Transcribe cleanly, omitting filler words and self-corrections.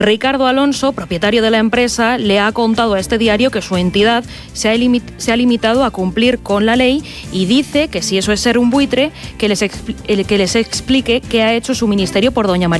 Ricardo Alonso, propietario de la empresa, le ha contado a este diario que su entidad se ha limitado a cumplir con la ley y dice que si eso es ser un buitre, que les explique qué ha hecho su ministerio por doña María